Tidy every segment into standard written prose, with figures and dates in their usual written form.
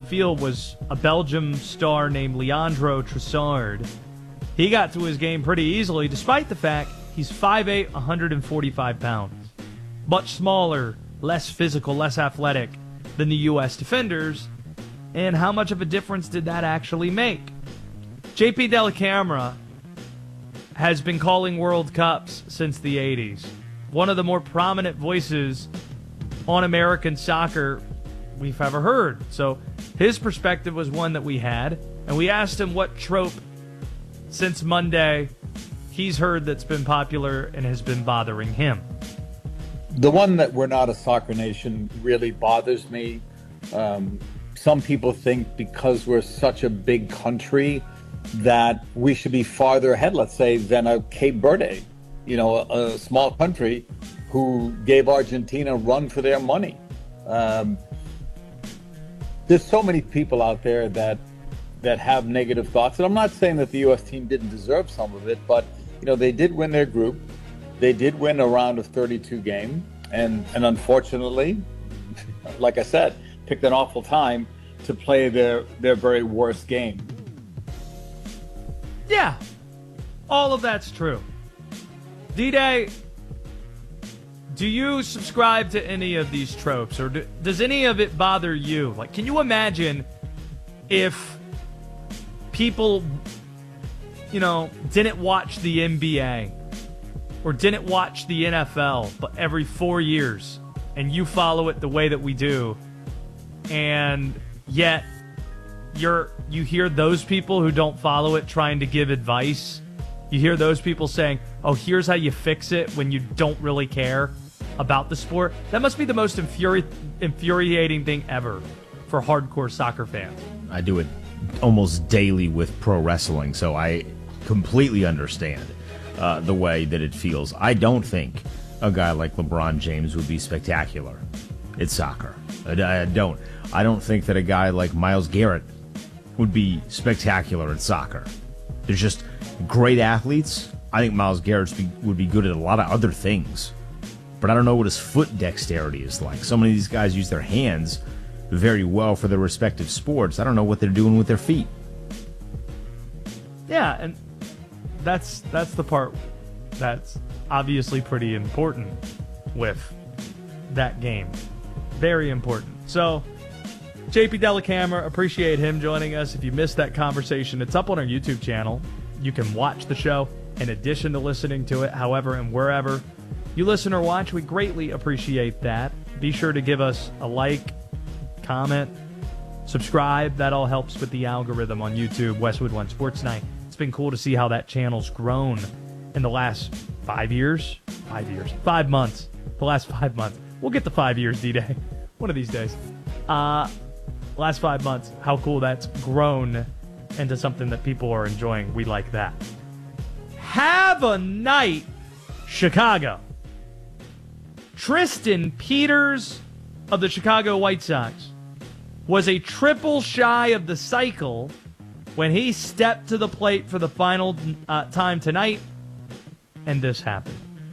field was a Belgium star named Leandro Trossard. He got to his game pretty easily, despite the fact he's 5'8", 145 pounds. Much smaller, less physical, less athletic than the U.S. defenders. And how much of a difference did that actually make? JP Dellacamera has been calling World Cups since the 80s. One of the more prominent voices on American soccer we've ever heard. So his perspective was one that we had, and we asked him what trope since Monday he's heard that's been popular and has been bothering him. The one that we're not a soccer nation really bothers me. Some people think because we're such a big country that we should be farther ahead, let's say, than a Cape Verde, a small country who gave Argentina a run for their money. There's so many people out there that have negative thoughts. And I'm not saying that the U.S. team didn't deserve some of it, but, they did win their group. They did win a round of 32 game. And unfortunately, like I said, picked an awful time to play their very worst game. Yeah, all of that's true. D-Day, do you subscribe to any of these tropes, or does any of it bother you? Like, can you imagine if people, didn't watch the NBA or didn't watch the NFL, but every 4 years, and you follow it the way that we do, and yet you hear those people who don't follow it trying to give advice. You hear those people saying, oh, here's how you fix it when you don't really care about the sport. That must be the most infuriating thing ever for hardcore soccer fans. I do it almost daily with pro wrestling, so I completely understand the way that it feels. I don't think a guy like LeBron James would be spectacular at soccer. I don't. I don't think that a guy like Myles Garrett would be spectacular at soccer. There's just great athletes. I think Myles Garrett would be good at a lot of other things. But I don't know what his foot dexterity is like. So many of these guys use their hands very well for their respective sports. I don't know what they're doing with their feet. Yeah, and that's the part that's obviously pretty important with that game. Very important. So, JP Dellacamera, appreciate him joining us. If you missed that conversation, it's up on our YouTube channel. You can watch the show in addition to listening to it, however and wherever you listen or watch. We greatly appreciate that. Be sure to give us a like, comment, subscribe. That all helps with the algorithm on YouTube. Westwood One Sports Night. It's been cool to see how that channel's grown in the last 5 years. 5 years. 5 months. The last 5 months. We'll get to 5 years, D-Day. One of these days. Last 5 months, how cool that's grown into something that people are enjoying. We like that. Have a night, Chicago. Tristan Peters of the Chicago White Sox was a triple shy of the cycle when he stepped to the plate for the final time tonight, and this happened.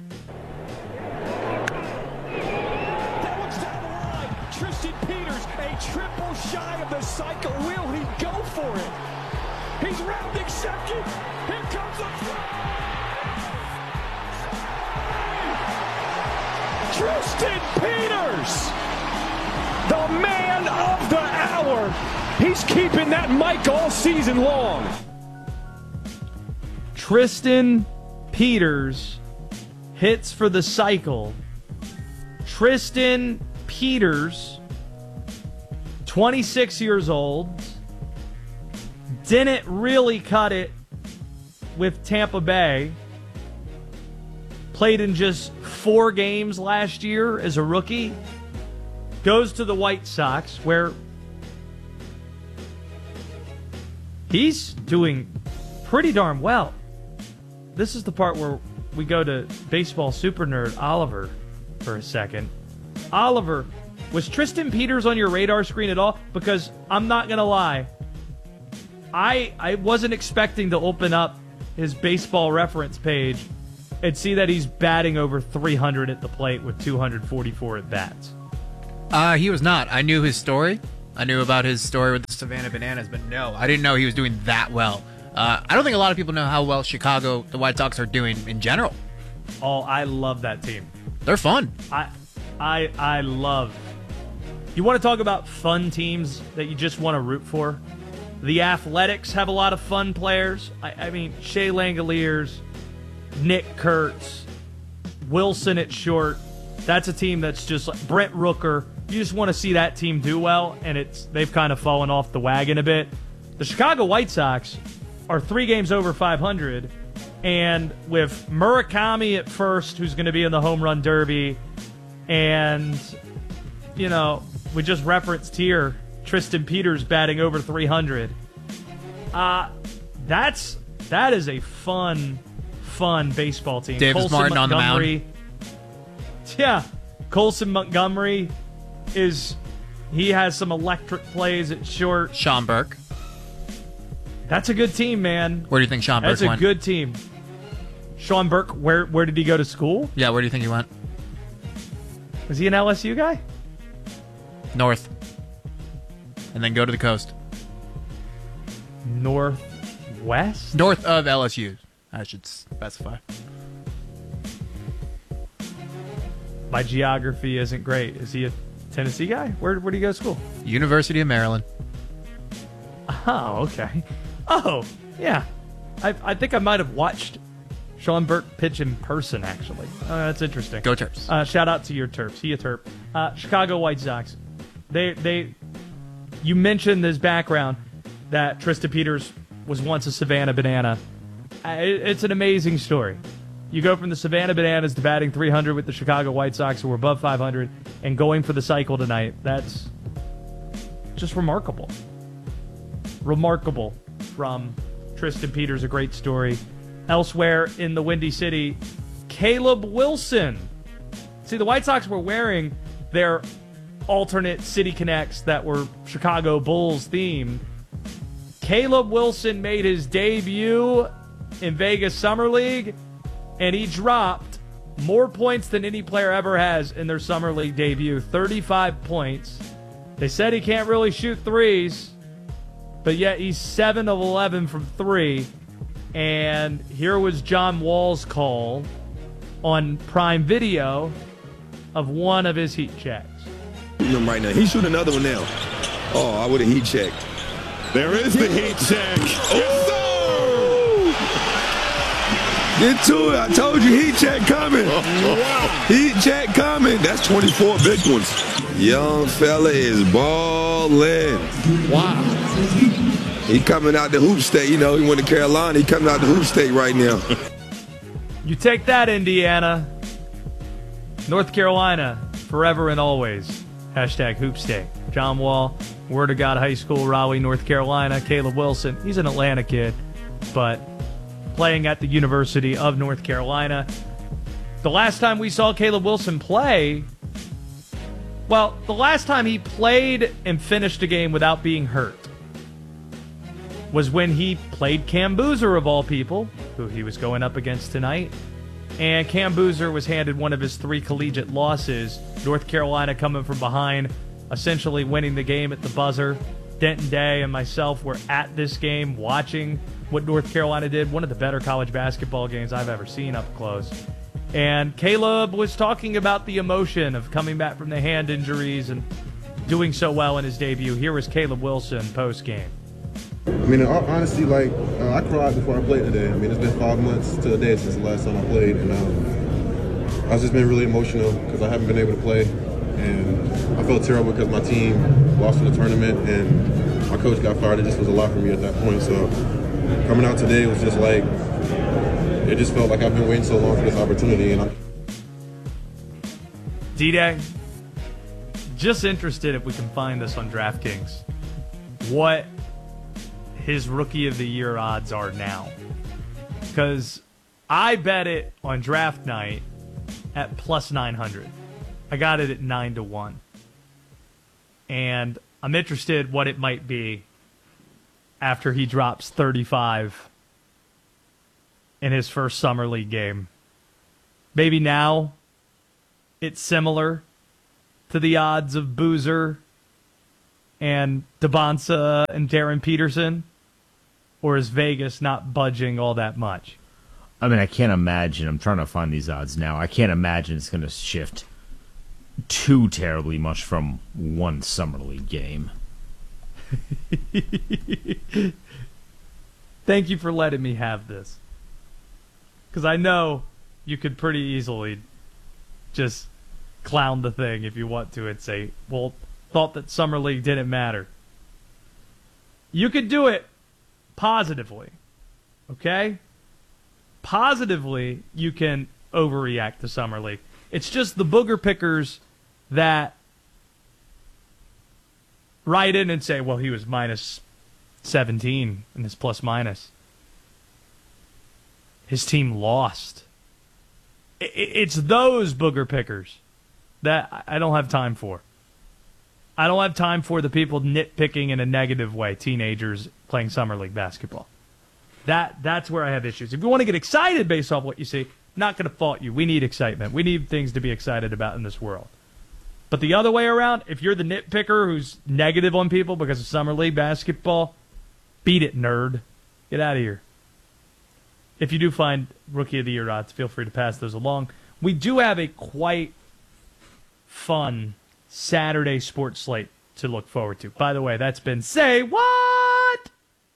That one's down the line. Tristan Peters, a triple shy of the cycle. Will he go for it? He's rounding second. Here comes the throw. Tristan Peters, the man of the hour. He's keeping that mic all season long. Tristan Peters hits for the cycle. Tristan Peters, 26 years old, didn't really cut it with Tampa Bay. Played in just 4 games last year as a rookie. Goes to the White Sox, where he's doing pretty darn well. This is the part where we go to baseball super nerd Oliver for a second. Oliver, was Tristan Peters on your radar screen at all? Because I'm not going to lie, I wasn't expecting to open up his baseball reference page and see that he's batting over 300 at the plate with 244 at bats. He was not. I knew his story. I knew about his story with the Savannah Bananas, but no, I didn't know he was doing that well. I don't think a lot of people know how well Chicago, the White Sox, are doing in general. Oh, I love that team. They're fun. I love. You want to talk about fun teams that you just want to root for? The Athletics have a lot of fun players. I mean, Shea Langoliers, Nick Kurtz, Wilson at short. That's a team that's just like Brent Rooker. You just want to see that team do well, and they've kind of fallen off the wagon a bit. The Chicago White Sox are 3 games over 500, and with Murakami at first, who's going to be in the home run derby, and, you know, we just referenced here Tristan Peters batting over 300. That is a fun baseball team. Davis Colson Martin on the Montgomery. Yeah, Colson Montgomery he has some electric plays at short. Sean Burke. That's a good team, man. Where do you think Sean Burke went? That's a good team. Sean Burke, where did he go to school? Yeah, where do you think he went? Was he an LSU guy? North. And then go to the coast. Northwest? North of LSU, I should specify. My geography isn't great. Is he a Tennessee guy? Where did he go to school? University of Maryland. Oh, okay. Oh, yeah. I think I might have watched Sean Burke pitch in person, actually. That's interesting. Go Terps. Shout out to your Terps. He a Terp. Chicago White Sox. You mentioned this background that Tristan Peters was once a Savannah Banana. It's an amazing story. You go from the Savannah Bananas to batting 300 with the Chicago White Sox, who were above 500, and going for the cycle tonight. That's just remarkable. Remarkable from Tristan Peters, a great story. Elsewhere in the Windy City, Caleb Wilson. See, the White Sox were wearing their alternate City Connects that were Chicago Bulls themed. Caleb Wilson made his debut in Vegas Summer League, and he dropped more points than any player ever has in their Summer League debut, 35 points. They said he can't really shoot threes, but yet he's 7 of 11 from 3. And here was John Wall's call on Prime Video of one of his heat checks. Him right now. He's shooting another one now. Oh, I would have heat checked. There is the heat check. Get to it. I told you heat check coming. Wow. Heat check coming. That's 24 big ones. Young fella is balling. Wow. He coming out the hoop state. You know, he went to Carolina. He coming out the hoop state right now. You take that, Indiana. North Carolina, forever and always. Hashtag Hoop State. John Wall, Word of God High School, Raleigh, North Carolina. Caleb Wilson, he's an Atlanta kid, but playing at the University of North Carolina. The last time we saw Caleb Wilson play, well, the last time he played and finished a game without being hurt was when he played Cam Boozer, of all people, who he was going up against tonight. And Cam Boozer was handed one of his 3 collegiate losses. North Carolina coming from behind, essentially winning the game at the buzzer. Denton Day and myself were at this game watching what North Carolina did. One of the better college basketball games I've ever seen up close. And Caleb was talking about the emotion of coming back from the hand injuries and doing so well in his debut. Here was Caleb Wilson post-game. I mean, honestly, I cried before I played today. I mean, it's been 5 months to a day since the last time I played, and I've just been really emotional because I haven't been able to play, and I felt terrible because my team lost in the tournament, and my coach got fired. It just was a lot for me at that point, so coming out today was just like, it just felt like I've been waiting so long for this opportunity. And D-Day, just interested if we can find this on DraftKings, what his Rookie of the Year odds are now. Because I bet it on draft night at plus 900. I got it at 9-1. And I'm interested what it might be after he drops 35 in his first Summer League game. Maybe now it's similar to the odds of Boozer and Devonsa and Darren Peterson? Or is Vegas not budging all that much? I mean, I can't imagine. I'm trying to find these odds now. I can't imagine it's going to shift too terribly much from one Summer League game. Thank you for letting me have this. Because I know you could pretty easily just clown the thing if you want to and say, well, thought that Summer League didn't matter. You could do it positively. Okay? Positively, you can overreact to Summer League. It's just the booger pickers that write in and say, well, he was minus 17 in his plus minus. His team lost. It's those booger pickers that I don't have time for. I don't have time for the people nitpicking in a negative way, teenagers playing Summer League basketball. That's where I have issues. If you want to get excited based off what you see, not going to fault you. We need excitement. We need things to be excited about in this world. But the other way around, if you're the nitpicker who's negative on people because of Summer League basketball, beat it, nerd. Get out of here. If you do find Rookie of the Year odds, feel free to pass those along. We do have a quite fun Saturday sports slate to look forward to. By the way, that's been Say What?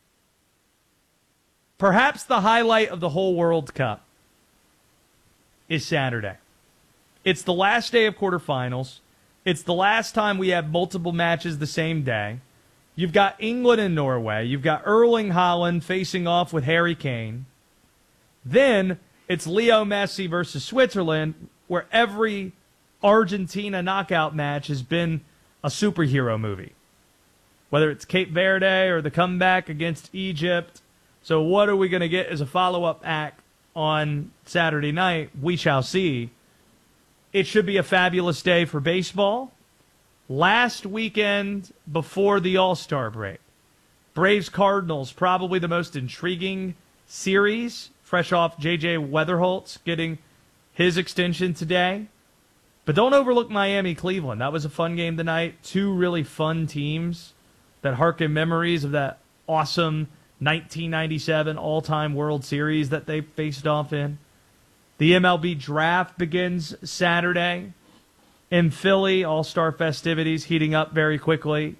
Perhaps the highlight of the whole World Cup is Saturday. It's the last day of quarterfinals. It's the last time we have multiple matches the same day. You've got England and Norway. You've got Erling Haaland facing off with Harry Kane. Then it's Leo Messi versus Switzerland, where every Argentina knockout match has been a superhero movie. Whether it's Cape Verde or the comeback against Egypt. So what are we going to get as a follow-up act on Saturday night? We shall see. It should be a fabulous day for baseball. Last weekend before the All-Star break, Braves-Cardinals, probably the most intriguing series, fresh off J.J. Weatherholtz getting his extension today. But don't overlook Miami-Cleveland. That was a fun game tonight. Two really fun teams that harken memories of that awesome 1997 all-time World Series that they faced off in. The MLB draft begins Saturday in Philly. All-Star festivities heating up very quickly.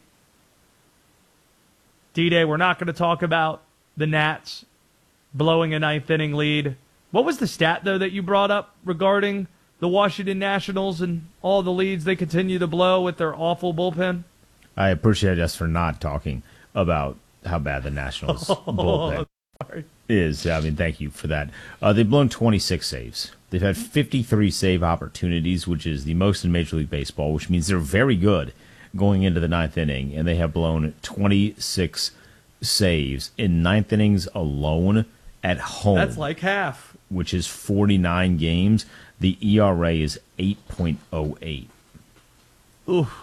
D-Day, we're not going to talk about the Nats blowing a ninth-inning lead. What was the stat, though, that you brought up regarding the Washington Nationals and all the leads they continue to blow with their awful bullpen? I appreciate us for not talking about how bad the Nationals bullpen is. I mean, thank you for that. They've blown 26 saves. They've had 53 save opportunities, which is the most in Major League Baseball, which means they're very good going into the ninth inning, and they have blown 26 saves in ninth innings alone at home. That's like half. Which is 49 games. The ERA is 8.08. Oof.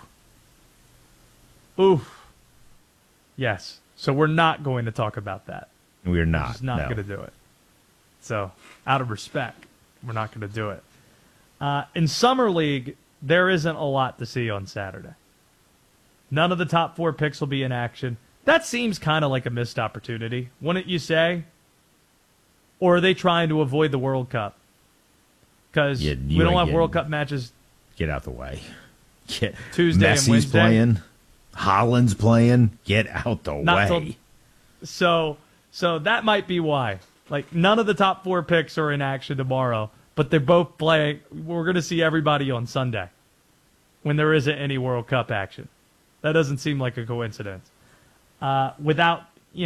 Oof. Yes. So we're not going to talk about that. We're not. We're just not going to do it. So, out of respect, we're not going to do it. In Summer League, there isn't a lot to see on Saturday. None of the top four picks will be in action. That seems kind of like a missed opportunity, wouldn't you say? Or are they trying to avoid the World Cup? Because we don't have World Cup matches. Get out the way. Tuesday Messi's and Wednesday. Playing. Holland's playing. Get out the way. So that might be why. Like, none of the top four picks are in action tomorrow, but they're both playing. We're going to see everybody on Sunday when there isn't any World Cup action. That doesn't seem like a coincidence. So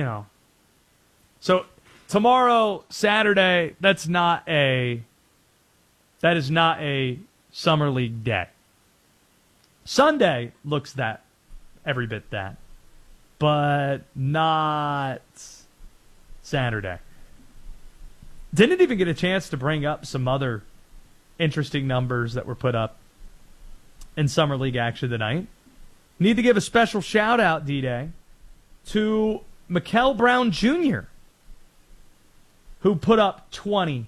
tomorrow, Saturday, that is not a Summer League day. Sunday looks every bit that, but not Saturday. Didn't even get a chance to bring up some other interesting numbers that were put up in Summer League action tonight. Need to give a special shout out, D-Day, to Mikael Brown Jr., who put up 20,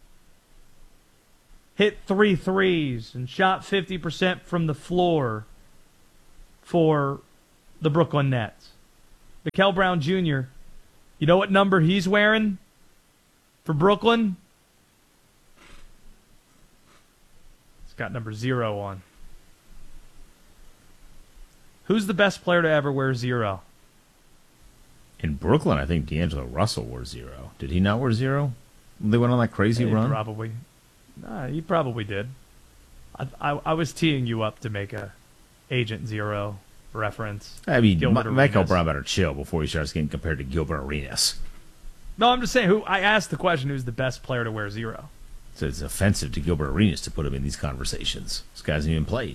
hit 3 threes, and shot 50% from the floor for the Brooklyn Nets. Mikael Brown Jr., you know what number he's wearing for Brooklyn? He's got number 0 on. Who's the best player to ever wear 0? In Brooklyn, I think D'Angelo Russell wore 0. Did he not wear 0? They went on that crazy run? Probably. He probably did. I was teeing you up to make a Agent 0 reference. I mean, Gilbert Michael Arenas. Brown better chill before he starts getting compared to Gilbert Arenas. No, I'm just saying. I asked the question, who's the best player to wear 0? So it's offensive to Gilbert Arenas to put him in these conversations. This guy hasn't even played.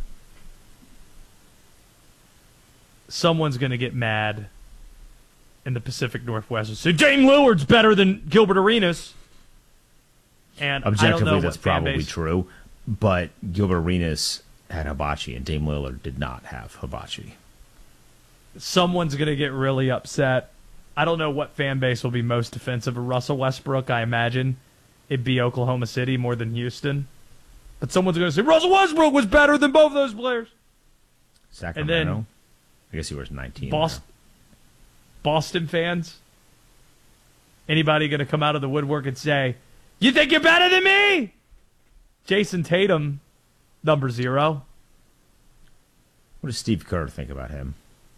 Someone's going to get mad in the Pacific Northwest and say, Dame Lillard's better than Gilbert Arenas. And I don't Objectively, know that's what fan probably base- true. But Gilbert Arenas had Hibachi, and Dame Lillard did not have Hibachi. Someone's going to get really upset. I don't know what fan base will be most defensive of Russell Westbrook. I imagine it'd be Oklahoma City more than Houston. But someone's going to say, Russell Westbrook was better than both those players. Sacramento. And then I guess he wears 19. Boston fans, anybody going to come out of the woodwork and say, you think you're better than me? Jason Tatum, number 0. What does Steve Kerr think about him?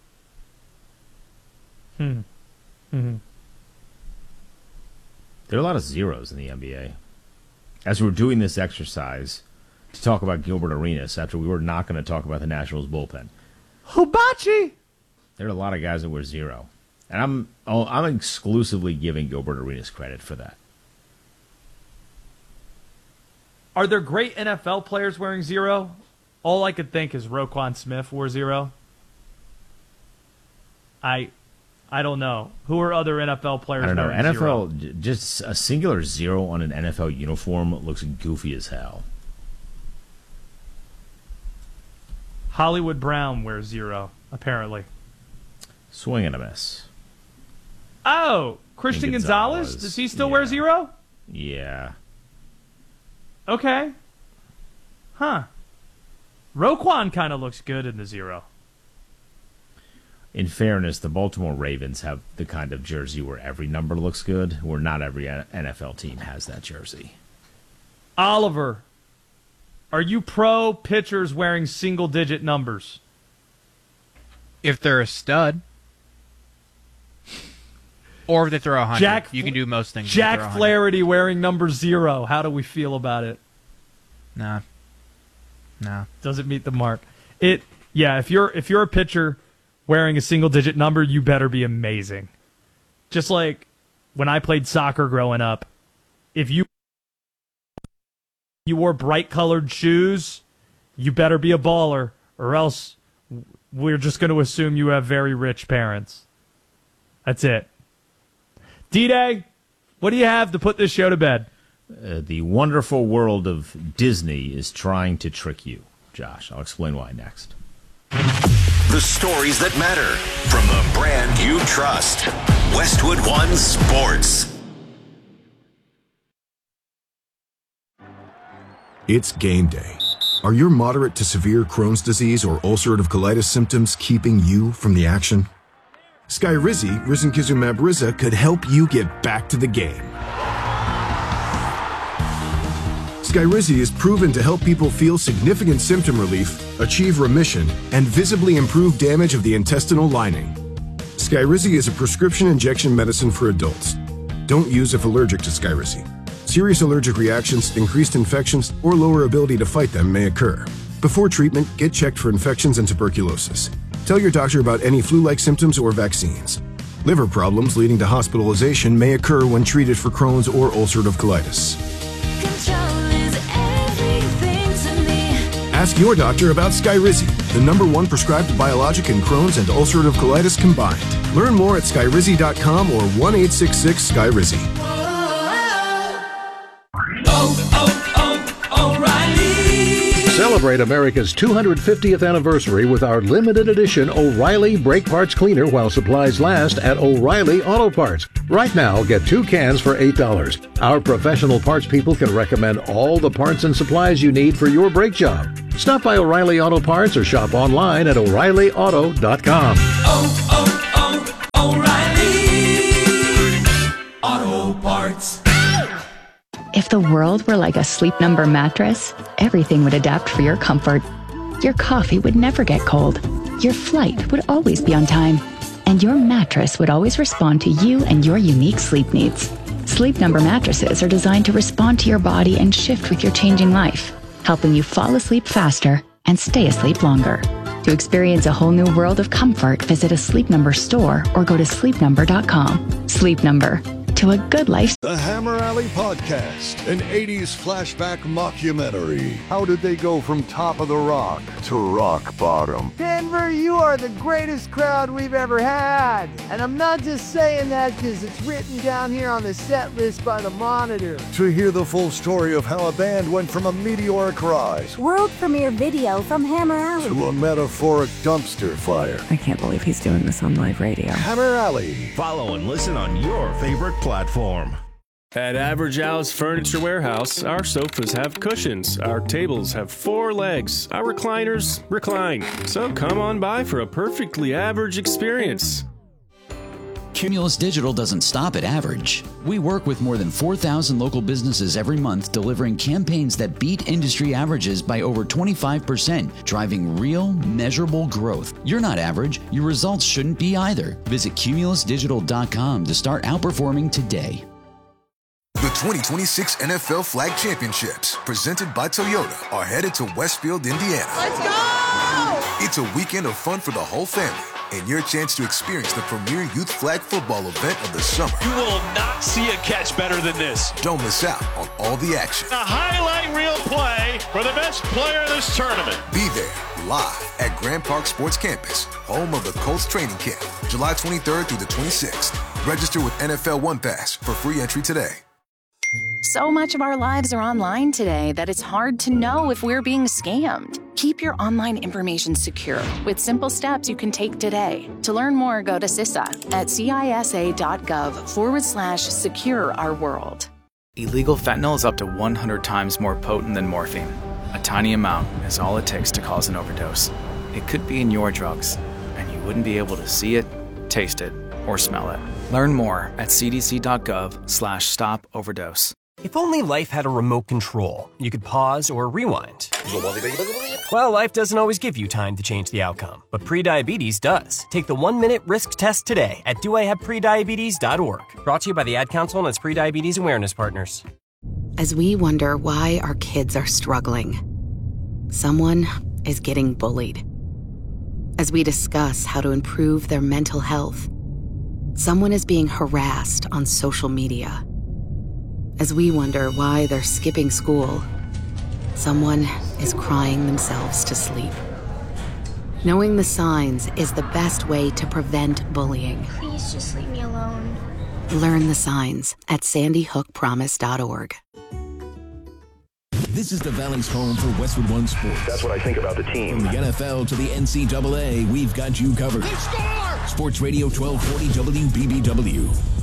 There are a lot of 0s in the NBA. As we're doing this exercise to talk about Gilbert Arenas after we were not going to talk about the Nationals bullpen, Hibachi. there are a lot of guys that wear 0. And I'm exclusively giving Gilbert Arenas credit for that. Are there great NFL players wearing 0? All I could think is Roquan Smith wore 0. I don't know. Who are other NFL players I don't know. wearing 0? NFL, just a singular 0 on an NFL uniform looks goofy as hell. Hollywood Brown wears 0, apparently. Swing and a miss. Oh, Christian Gonzalez? Does he still wear 0? Yeah. Okay. Huh. Roquan kind of looks good in the 0. In fairness, the Baltimore Ravens have the kind of jersey where every number looks good, where not every NFL team has that jersey. Oliver, are you pro pitchers wearing single-digit numbers? If they're a stud. Or if they throw 100. You can do most things. Jack Flaherty wearing number 0. How do we feel about it? Nah. Doesn't meet the mark. If you're a pitcher wearing a single-digit number, you better be amazing. Just like when I played soccer growing up, if you wore bright-colored shoes, you better be a baller, or else we're just going to assume you have very rich parents. That's it. D-Day, what do you have to put this show to bed? The wonderful world of Disney is trying to trick you, Josh. I'll explain why next. The stories that matter from the brand you trust. Westwood One Sports. It's game day. Are your moderate to severe Crohn's disease or ulcerative colitis symptoms keeping you from the action? Skyrizi, risankizumab Riza, could help you get back to the game. Skyrizi is proven to help people feel significant symptom relief, achieve remission, and visibly improve damage of the intestinal lining. Skyrizi is a prescription injection medicine for adults. Don't use if allergic to Skyrizi. Serious allergic reactions, increased infections, or lower ability to fight them may occur. Before treatment, get checked for infections and tuberculosis. Tell your doctor about any flu-like symptoms or vaccines. Liver problems leading to hospitalization may occur when treated for Crohn's or ulcerative colitis. Ask your doctor about Skyrizi, the #1 prescribed biologic in Crohn's and ulcerative colitis combined. Learn more at skyrizi.com or 1-866-SKYRIZI. O'Reilly. Celebrate America's 250th anniversary with our limited edition O'Reilly Brake Parts Cleaner while supplies last at O'Reilly Auto Parts. Right now, get 2 cans for $8. Our professional parts people can recommend all the parts and supplies you need for your brake job. Stop by O'Reilly Auto Parts or shop online at O'ReillyAuto.com. O'Reilly Auto Parts. If the world were like a Sleep Number mattress, everything would adapt for your comfort. Your coffee would never get cold. Your flight would always be on time. And your mattress would always respond to you and your unique sleep needs. Sleep Number mattresses are designed to respond to your body and shift with your changing life, helping you fall asleep faster and stay asleep longer. To experience a whole new world of comfort, visit a Sleep Number store or go to sleepnumber.com. Sleep Number. To a good life. The Hammer Alley Podcast, an 80s flashback mockumentary. How did they go from top of the rock to rock bottom? Denver, you are the greatest crowd we've ever had. And I'm not just saying that because it's written down here on the set list by the Monitor. To hear the full story of how a band went from a meteoric rise, world premiere video from Hammer Alley, to a metaphoric dumpster fire. I can't believe he's doing this on live radio. Hammer Alley. Follow and listen on your favorite platform. At Average Al's Furniture Warehouse, our sofas have cushions, our tables have 4 legs, our recliners recline. So come on by for a perfectly average experience. Cumulus Digital doesn't stop at average. We work with more than 4,000 local businesses every month, delivering campaigns that beat industry averages by over 25%, driving real, measurable growth. You're not average. Your results shouldn't be either. Visit cumulusdigital.com to start outperforming today. The 2026 NFL Flag Championships, presented by Toyota, are headed to Westfield, Indiana. Let's go! It's a weekend of fun for the whole family, and your chance to experience the premier youth flag football event of the summer. You will not see a catch better than this. Don't miss out on all the action. A highlight reel play for the best player in this tournament. Be there, live at Grand Park Sports Campus, home of the Colts training camp, July 23rd through the 26th. Register with NFL One Pass for free entry today. So much of our lives are online today that it's hard to know if we're being scammed. Keep your online information secure with simple steps you can take today. To learn more, go to CISA at CISA.gov/secure our world. Illegal fentanyl is up to 100 times more potent than morphine. A tiny amount is all it takes to cause an overdose. It could be in your drugs, and you wouldn't be able to see it, taste it, or smell it. Learn more at cdc.gov/stop-overdose. If only life had a remote control, you could pause or rewind. Well, life doesn't always give you time to change the outcome, but prediabetes does. Take the 1-minute risk test today at doihaveprediabetes.org. Brought to you by the Ad Council and its prediabetes awareness partners. As we wonder why our kids are struggling, someone is getting bullied. As we discuss how to improve their mental health, someone is being harassed on social media. As we wonder why they're skipping school, someone is crying themselves to sleep. Knowing the signs is the best way to prevent bullying. Please just leave me alone. Learn the signs at sandyhookpromise.org. This is the Valley's home for Westwood One Sports. That's what I think about the team. From the NFL to the NCAA, we've got you covered. Sports Radio 1240 WBBW.